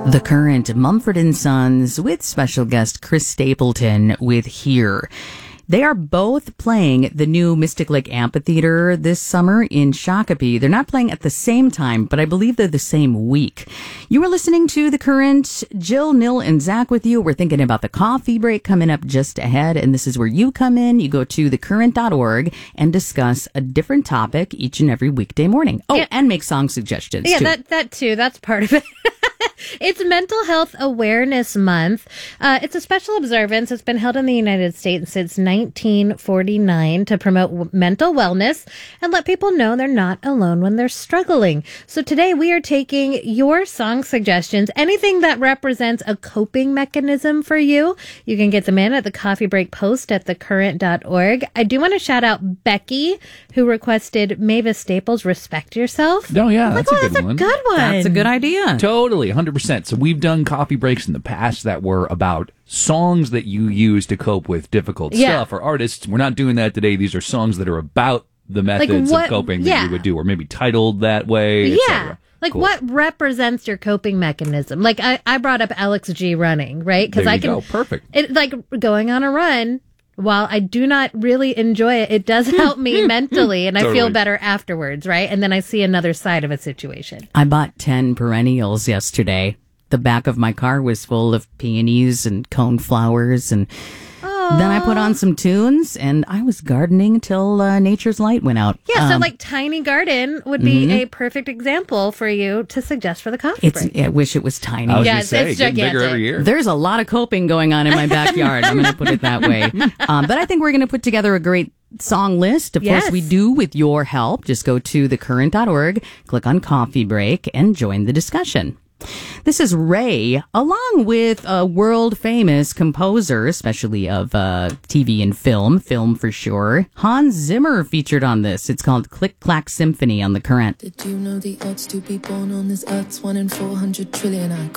The Current, Mumford & Sons, with special guest Chris Stapleton with Here. They are both playing the new Mystic Lake Amphitheater this summer in Shakopee. They're not playing at the same time, but I believe they're the same week. You are listening to The Current. Jill, Nil, and Zach with you. We're thinking about the coffee break coming up just ahead, and this is where you come in. You go to thecurrent.org and discuss a different topic each and every weekday morning. Oh, yeah. And make song suggestions, too. Yeah, that too. That's part of it. It's Mental Health Awareness Month. It's a special observance. It's been held in the United States since 1949 to promote mental wellness and let people know they're not alone when they're struggling. So today we are taking your song suggestions, anything that represents a coping mechanism for you. You can get them in at the Coffee Break post at thecurrent.org. I do want to shout out Becky, who requested Mavis Staples' Respect Yourself. Oh, yeah, that's a good one. That's a good one. That's a good idea. Totally, 100%. So we've done coffee breaks in the past that were about songs that you use to cope with difficult stuff or artists. We're not doing that today. These are songs that are about the methods of coping that you would do, or maybe titled that way, etc. Like, cool. What represents your coping mechanism? Like, I brought up Alex G running, right? Because I can go. Perfect. Like, going on a run, while I do not really enjoy it, it does help me mentally, and I feel better afterwards, right? And then I see another side of a situation. I bought 10 perennials yesterday. The back of my car was full of peonies and coneflowers, and then I put on some tunes, and I was gardening till nature's light went out. Yeah, so like Tiny Garden would be a perfect example for you to suggest for the coffee break. I wish it was tiny. I was going to say, it's getting bigger every year. There's a lot of coping going on in my backyard. I'm going to put it that way. But I think we're going to put together a great song list. Of course, we do with your help. Just go to thecurrent.org, click on Coffee Break, and join the discussion. This is Ray, along with a world-famous composer, especially of TV and film for sure. Hans Zimmer featured on this. It's called Click Clack Symphony on The Current. Did you know the odds to be born on this earth's 1 in 400 trillion?